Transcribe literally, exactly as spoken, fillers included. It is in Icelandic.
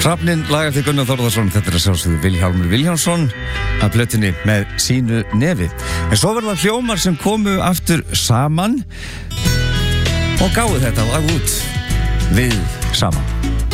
Hrafnin, lag eftir Gunnar Þórðarsson. Þetta er að sjálfsögðu Vilhjálmur Vilhjálmsson að plötunni Með sínu nefi. En svo verða hljómar sem komu aftur saman og gáðu þetta lag út við saman.